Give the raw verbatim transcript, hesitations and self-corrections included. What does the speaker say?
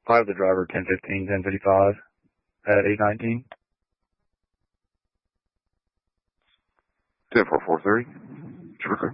I have the driver ten fifteen, ten fifty-five at eight nineteen. ten four four thirty. Sure.